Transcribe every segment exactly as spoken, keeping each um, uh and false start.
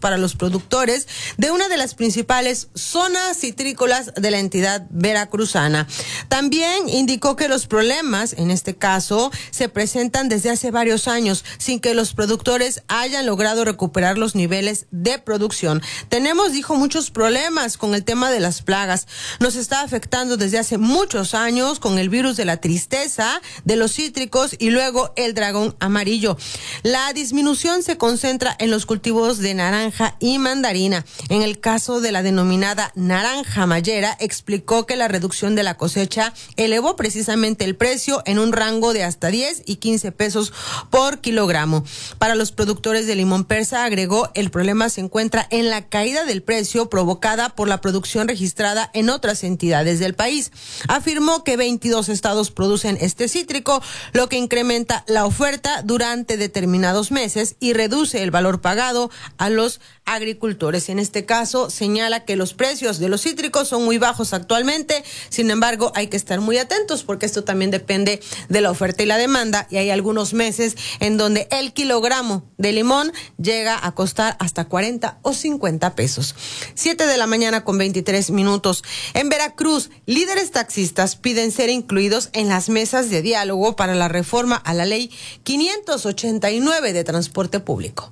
para los productores de una de las principales zonas citrícolas de la entidad veracruzana. También indicó que los problemas, en este caso, se presentan desde hace varios años, sin que los productores hayan logrado recuperar los niveles de producción. Tenemos, dijo, muchos problemas con el tema de las plagas. Nos está afectando desde hace muchos años con el virus de la tristeza, de los cítricos y luego el dragón amarillo. La disminución se concentra en los cultivos de naranja y mandarina. En el caso de la denominada naranja mayera, explicó que la reducción de la cosecha elevó precisamente el precio en un rango de hasta diez y quince pesos por kilogramo. Para los productores de limón persa, agregó, el problema se encuentra en la caída del precio provocada por la producción registrada en otras entidades del país. Afirmó que veintidós estados producen este cítrico, lo que incrementa la oferta durante determinados meses y reduce el valor pagado a los agricultores. En este caso, señala que los precios de los cítricos son muy bajos actualmente. Sin embargo, hay que estar muy atentos porque esto también depende de la oferta y la demanda, y hay algunos meses en donde el kilogramo de limón llega a costar hasta cuarenta o cincuenta pesos. Siete de la mañana con veintitrés minutos. En Veracruz, líderes taxistas piden ser incluidos en las mesas de diálogo para la reforma a la ley quinientos ochenta y nueve de transporte público.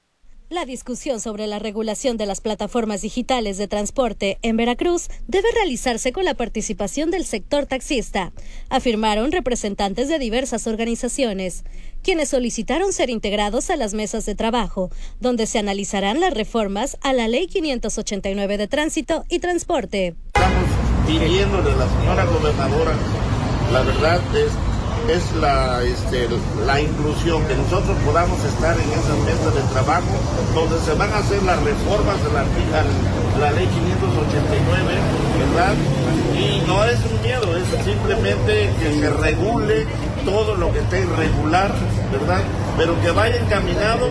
La discusión sobre la regulación de las plataformas digitales de transporte en Veracruz debe realizarse con la participación del sector taxista, afirmaron representantes de diversas organizaciones, quienes solicitaron ser integrados a las mesas de trabajo, donde se analizarán las reformas a la Ley quinientos ochenta y nueve de Tránsito y Transporte. Estamos pidiéndole a la señora gobernadora, la verdad es es la, este, la inclusión, que nosotros podamos estar en esas mesas de trabajo donde se van a hacer las reformas de la, la ley quinientos ochenta y nueve, ¿verdad? Y no es un miedo, es simplemente que se regule todo lo que esté irregular, ¿verdad? Pero que vaya encaminado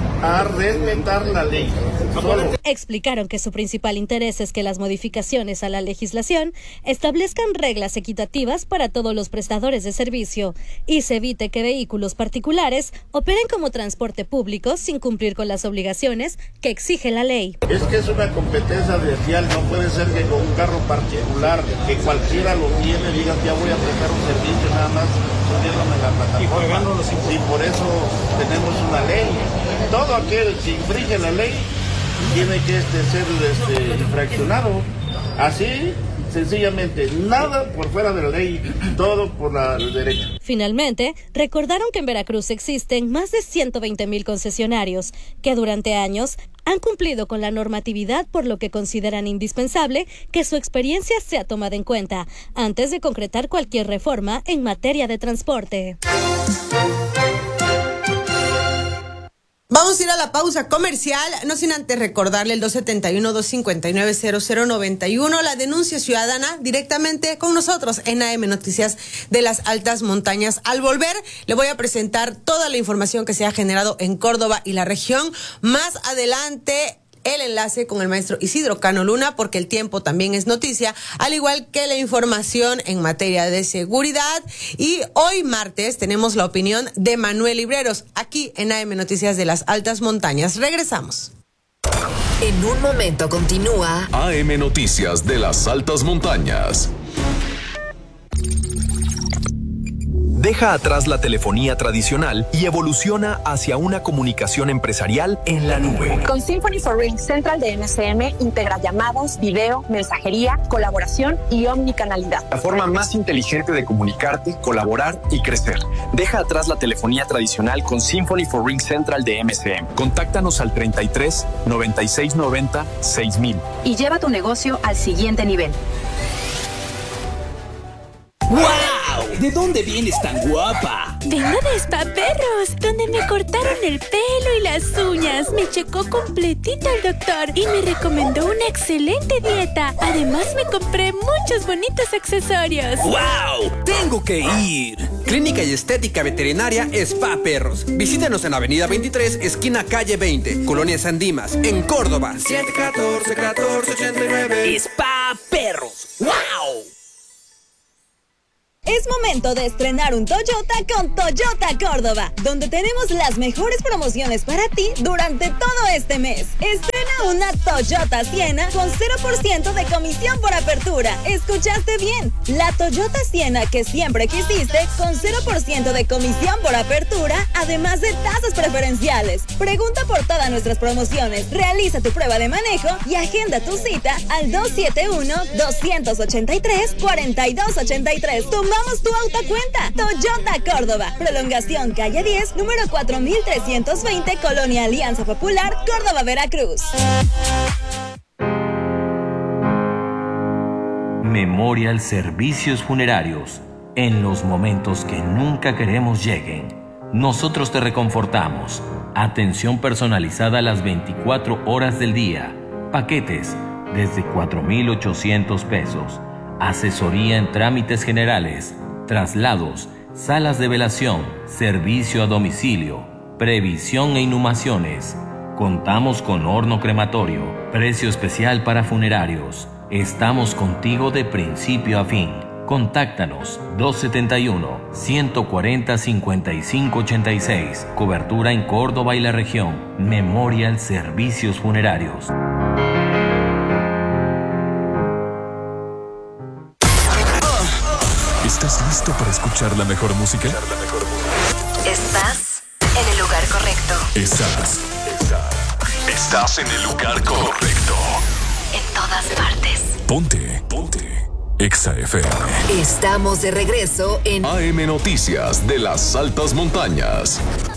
a respetar la ley. Solo. Explicaron que su principal interés es que las modificaciones a la legislación establezcan reglas equitativas para todos los prestadores de servicio y se evite que vehículos particulares operen como transporte público sin cumplir con las obligaciones que exige la ley. Es que es una competencia desleal, no puede ser que con un carro particular, que cualquiera lo tiene, digas ya voy a prestar un servicio nada más subiéndome la plataforma. Y por eso tenemos una ley. Todo aquel que infringe la ley tiene que este, ser este, infraccionado. Así, sencillamente, nada por fuera de la ley, todo por la derecha. Finalmente, recordaron que en Veracruz existen más de ciento veinte mil concesionarios que durante años han cumplido con la normatividad, por lo que consideran indispensable que su experiencia sea tomada en cuenta antes de concretar cualquier reforma en materia de transporte. Vamos a ir a la pausa comercial, no sin antes recordarle el dos siete uno, dos cinco nueve, cero cero nueve uno, la denuncia ciudadana directamente con nosotros en A M Noticias de las Altas Montañas. Al volver, le voy a presentar toda la información que se ha generado en Córdoba y la región. Más adelante, el enlace con el maestro Isidro Cano Luna, porque el tiempo también es noticia, al igual que la información en materia de seguridad. Y hoy martes tenemos la opinión de Manuel Libreros, aquí en A M Noticias de las Altas Montañas. Regresamos. En un momento continúa A M Noticias de las Altas Montañas. Deja atrás la telefonía tradicional y evoluciona hacia una comunicación empresarial en la nube. Con Symphony for Ring Central de M S M integra llamadas, video, mensajería, colaboración y omnicanalidad. La forma más inteligente de comunicarte, colaborar y crecer. Deja atrás la telefonía tradicional con Symphony for Ring Central de M S M. Contáctanos al treinta y tres, noventa y seis noventa, seis mil. Y lleva tu negocio al siguiente nivel. ¡Wow! ¿De dónde vienes tan guapa? Vengo de Spa Perros, donde me cortaron el pelo y las uñas. Me checó completito el doctor y me recomendó una excelente dieta. Además, me compré muchos bonitos accesorios. ¡Wow! ¡Tengo que ir! Clínica y Estética Veterinaria Spa Perros. Visítenos en Avenida veintitrés, esquina calle veinte, Colonia San Dimas, en Córdoba. siete uno cuatro, uno cuatro ocho nueve. Spa Perros. ¡Wow! Es momento de estrenar un Toyota con Toyota Córdoba, donde tenemos las mejores promociones para ti durante todo este mes. Estrena una Toyota Siena con cero por ciento de comisión por apertura. ¿Escuchaste bien? La Toyota Siena que siempre quisiste con cero por ciento de comisión por apertura, además de tasas preferenciales. Pregunta por todas nuestras promociones, realiza tu prueba de manejo y agenda tu cita al dos siete uno, dos ocho tres, cuatro dos ocho tres. Tomamos tu auto a cuenta. Toyota Córdoba. Prolongación calle diez, número cuatro mil trescientos veinte, Colonia Alianza Popular, Córdoba, Veracruz. Memorial Servicios Funerarios. En los momentos que nunca queremos lleguen, nosotros te reconfortamos. Atención personalizada las veinticuatro horas del día. Paquetes desde cuatro mil ochocientos pesos. Asesoría en trámites generales, traslados, salas de velación, servicio a domicilio, previsión e inhumaciones. Contamos con horno crematorio, precio especial para funerarios. Estamos contigo de principio a fin. Contáctanos dos siete uno, uno cuatro cero, cinco cinco ocho seis. Cobertura en Córdoba y la región. Memorial Servicios Funerarios. ¿Estás listo para escuchar la mejor música? Estás en el lugar correcto. Estás. Estás. Estás en el lugar correcto. En todas partes. Ponte. Ponte. Exa F M. Estamos de regreso en A M Noticias de las Altas Montañas.